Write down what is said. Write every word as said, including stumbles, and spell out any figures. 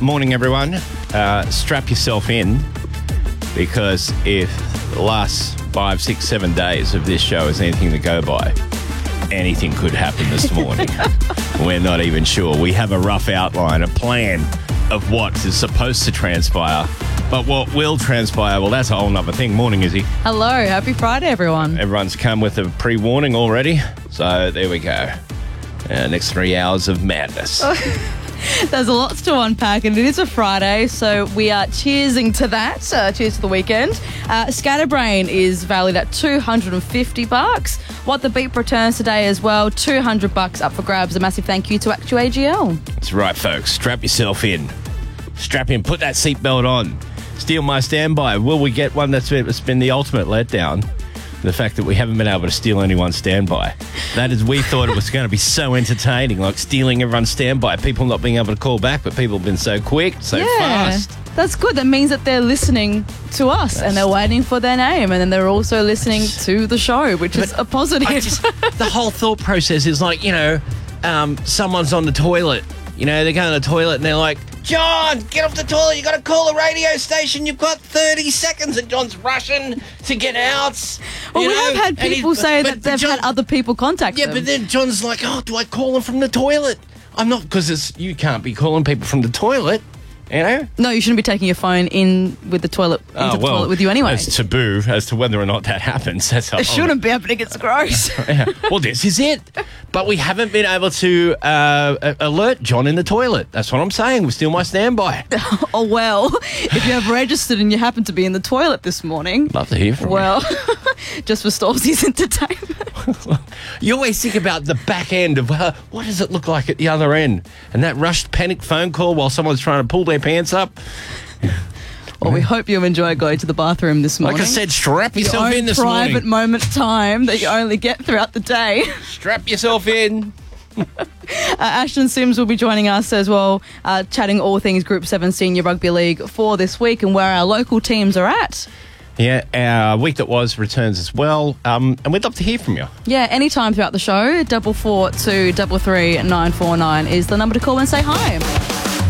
Morning, everyone. Uh, strap yourself in, because if the last five, six, seven days of this show is anything to go by, anything could happen this morning. We're not even sure. We have a rough outline, a plan of what is supposed to transpire, but what will transpire, well, that's a whole nother thing. Morning, Izzy. Hello. Happy Friday, everyone. Everyone's come with a pre-warning already, so there we go. Uh, next three hours of madness. There's a lot to unpack, and it is a Friday, so we are cheersing to that. Uh, cheers to the weekend. Uh, Scatterbrain is valued at two hundred fifty bucks. What the Beep returns today as well, two hundred bucks up for grabs. A massive thank you to Actu A G L. That's right, folks. Strap yourself in. Strap in. Put that seatbelt on. Steal my standby. Will we get one that's been, that's been the ultimate letdown? The fact that we haven't been able to steal anyone's standby. That is, we thought it was going to be so entertaining, like stealing everyone's standby. People not being able to call back, but people have been so quick, so yeah, fast. That's good. That means that they're listening to us That's and they're waiting for their name, and then they're also listening to the show, which But is a positive. I just, the whole thought process is like, you know, um, someone's on the toilet. You know, they're going to the toilet and they're like, John, get off the toilet. You got to call the radio station. You've got thirty seconds. And John's rushing to get out. Well, you we know, have had and he's- people say but- that but they've John- had other people contact Yeah, them. but then John's like, oh, do I call them from the toilet? I'm not, because you can't be calling people from the toilet, you know? No, you shouldn't be taking your phone in with the toilet into the toilet with you anyway. It's taboo as to whether or not that happens. That's It shouldn't be happening. It's gross. Yeah. Well, this is it. But we haven't been able to uh, alert John in the toilet. That's what I'm saying. We're still my standby. Oh, well, if you have registered and you happen to be in the toilet this morning, Love to hear from well, just for Storzy's entertainment. you. You always think about the back end of uh, what does it look like at the other end? And that rushed panic phone call while someone's trying to pull their pants up. Well, we hope you enjoy going to the bathroom this morning. Like I said, strap Your yourself own in this private morning. moment time that you only get throughout the day. Strap yourself in. Uh, Ashton Sims will be joining us as well, uh, chatting all things Group seven Senior Rugby League for this week and where our local teams are at. Yeah, our week that was returns as well, um, and we'd love to hear from you. Yeah, anytime throughout the show, double four two double three nine four nine is the number to call and say hi.